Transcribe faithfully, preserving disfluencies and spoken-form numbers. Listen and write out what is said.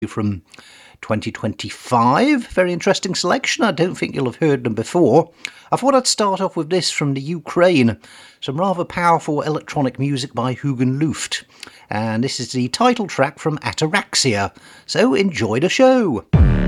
from twenty twenty-five. Very interesting selection. I don't think you'll have heard them before. I thought I'd start off with this from the Ukraine. Some rather powerful electronic music by Hugen Luft. And this is the title track from Ataraxia. So enjoy the show.